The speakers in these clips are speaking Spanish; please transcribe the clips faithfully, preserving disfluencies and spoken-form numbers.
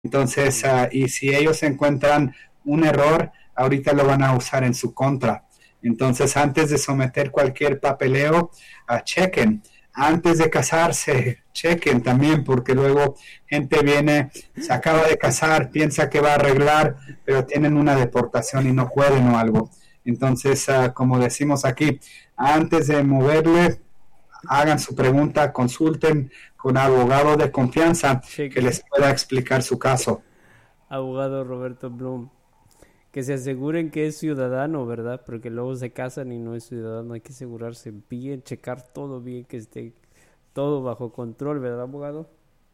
Entonces, uh, y si ellos encuentran un error, ahorita lo van a usar en su contra. Entonces, antes de someter cualquier papeleo, uh, chequen. Antes de casarse, chequen también, porque luego gente viene, se acaba de casar, piensa que va a arreglar, pero tienen una deportación y no pueden o algo. Entonces, uh, como decimos aquí, antes de moverle, hagan su pregunta, consulten con abogado de confianza Cheque. que les pueda explicar su caso. Abogado Roberto Bloom. Que se aseguren que es ciudadano, ¿verdad? Porque luego se casan y no es ciudadano. Hay que asegurarse bien, checar todo bien, que esté todo bajo control, ¿verdad, abogado?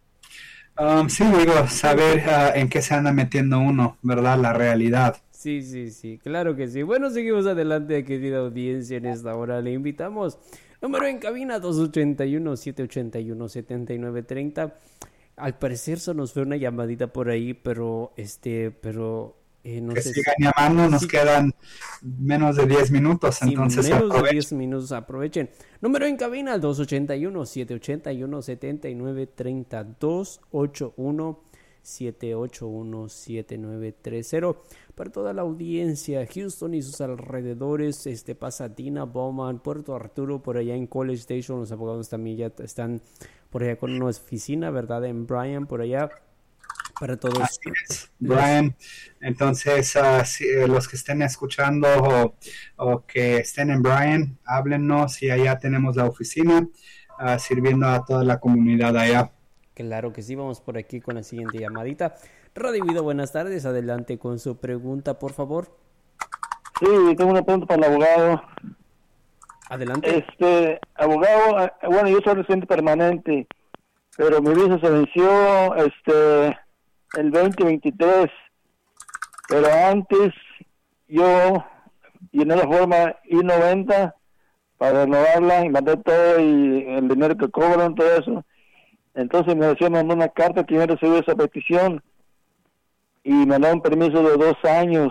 Um, sí, digo, saber uh, en qué se anda metiendo uno, ¿verdad? La realidad. Sí, sí, sí, claro que sí. Bueno, seguimos adelante, querida audiencia, en esta hora. Le invitamos. Número en cabina dos ocho uno, siete ocho uno, siete nueve tres cero. Al parecer se nos fue una llamadita por ahí, pero este, pero... Eh, no que sé sigan si... llamando, nos sí. quedan menos de diez minutos, Sí, entonces menos aprovechen. de diez minutos, aprovechen. Número en cabina dos ocho uno, siete ocho uno, siete nueve tres cero, dos ocho uno, siete ocho uno, siete nueve tres cero. Para toda la audiencia, Houston y sus alrededores, este Pasadena, Beaumont, Puerto Arturo, por allá en College Station, los abogados también ya están por allá con una oficina, ¿verdad? En Bryan, por allá. Para todos. Así es, Brian. Entonces, uh, si, eh, los que estén escuchando o, o que estén en Bryan, háblennos y allá tenemos la oficina uh, sirviendo a toda la comunidad allá. Claro que sí, vamos por aquí con la siguiente llamadita. Radio Vida, buenas tardes, adelante con su pregunta, por favor. Sí, tengo una pregunta para el abogado. Adelante. Este, abogado, bueno, yo soy residente permanente, pero mi visa se venció, este... el veinte veintitrés, pero antes yo llené la forma I noventa para renovarla y mandé todo y el dinero que cobran, todo eso. Entonces me decía, mandó una carta que yo recibí esa petición y me mandaron un permiso de dos años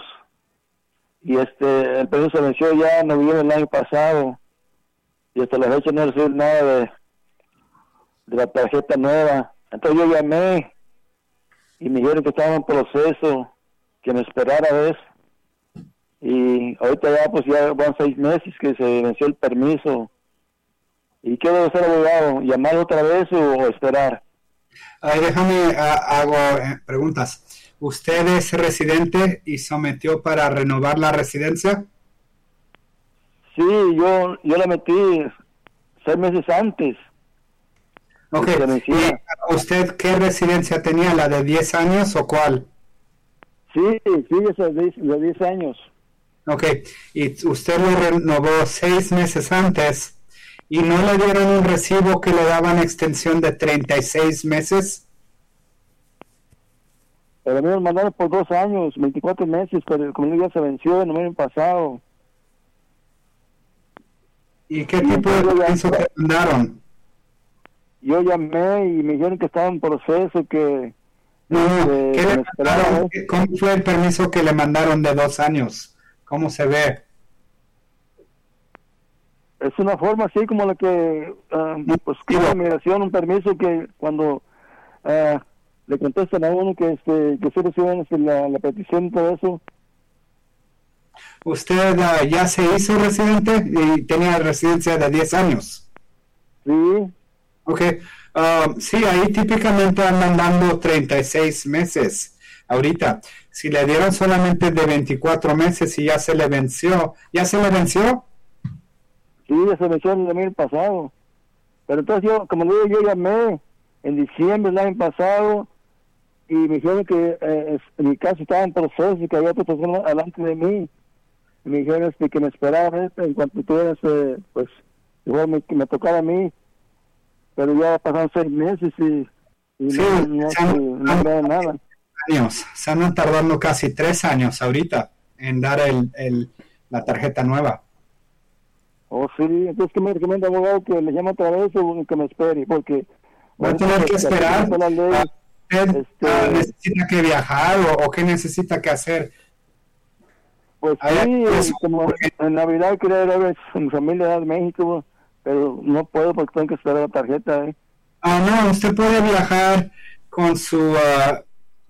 y este el permiso se venció ya en noviembre del año pasado y hasta la fecha no recibí nada de, de la tarjeta nueva. Entonces yo llamé y me dijeron que estaba en proceso, que me esperara, ¿ves? Y ahorita ya, pues ya van seis meses que se venció el permiso. ¿Y qué debo hacer, abogado? ¿Llamar otra vez o esperar? Ay, déjame, uh, hago eh, preguntas. ¿Usted es residente y sometió para renovar la residencia? Sí, yo, yo la metí seis meses antes. Ok, ¿y usted qué residencia tenía? ¿La de diez años o cuál? Sí, sí, esa de diez años. Ok, y usted lo renovó seis meses antes y no le dieron un recibo que le daban extensión de treinta y seis meses. Pero a mí me mandaron por dos años, veinticuatro meses, pero como ya se venció en el año pasado. ¿Y qué y tipo de permiso que mandaron? Yo llamé y me dijeron que estaba en proceso, que... No, este, ¿qué le mandaron? ¿Cómo fue el permiso que le mandaron de dos años? ¿Cómo se ve? Es una forma así como la que, uh, pues, como la migración, un permiso que cuando uh, le contestan a uno que este que se reciben este, la, la petición y todo eso. ¿Usted uh, ya se hizo residente y tenía residencia de diez años? Sí. Ok, uh, sí, ahí típicamente andan dando treinta y seis meses ahorita. Si le dieron solamente de veinticuatro meses y ya se le venció, ¿ya se le venció? Sí, ya se venció el año pasado. Pero entonces yo, como digo, yo llamé en diciembre del año pasado y me dijeron que eh, en mi caso estaba en proceso y que había otra persona delante de mí. Y me dijeron este, que me esperaba, en cuanto tuviera, este, pues, igual me, que me tocara a mí. Pero ya pasaron seis meses y, y sí, no, no, se han, no, no han, nada. Años. Se andan tardando casi tres años ahorita en dar el, el, la tarjeta nueva. Oh, sí. Entonces, ¿qué me recomienda, abogado? ¿Que le llame otra vez o que me espere? Porque... va a tener que esperar. La ley, ¿Usted este, uh, necesita que viajar o, o qué necesita que hacer? Pues sí, es, como porque... en Navidad quería ir a ver a mi familia de México, pero no puedo porque tengo que esperar la tarjeta. ¿eh? Ah, no, usted puede viajar con su uh,